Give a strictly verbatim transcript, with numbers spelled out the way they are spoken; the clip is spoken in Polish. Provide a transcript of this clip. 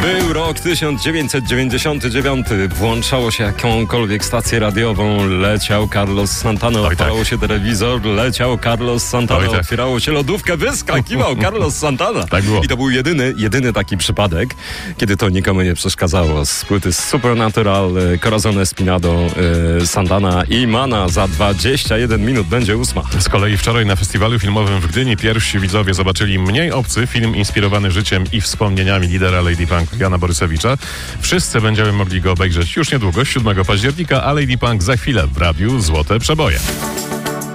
Był rok tysiąc dziewięćset dziewięćdziesiąty dziewiąty. Włączało się jakąkolwiek stację radiową, leciał Carlos Santana, odpalało tak. się telewizor, leciał Carlos Santana, Oj, tak. otwierało się lodówkę, wyskakiwał Carlos Santana. Tak było. I to był jedyny, jedyny taki przypadek, kiedy to nikomu nie przeszkadzało. Z płyty Supernatural, Corazon Espinado, y, Santana i Mana za dwadzieścia jeden minut będzie ósma. Z kolei wczoraj na festiwalu filmowym w Gdyni pierwsi widzowie zobaczyli Mniej obcy, film inspirowany życiem i wspomnieniami lidera Lady Punk Jana Borysewicza. Wszyscy będziemy mogli go obejrzeć już niedługo, siódmego października, a Lady Punk za chwilę w radiu Złote Przeboje.